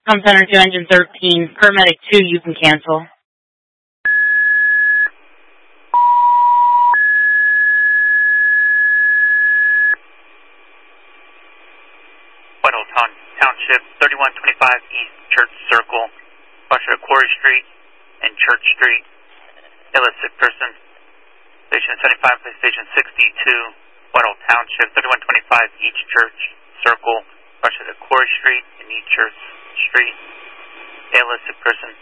Com Center 2, Engine 13. Paramedic 2, you can cancel. White Oak Township, 3125 East Church Circle, Russia Quarry Street and Church Street. ALS sick person. Station 75, Station 62, White Oak Township, 3125 East Church Circle, Russia Quarry Street and East Church Street. ALS sick person.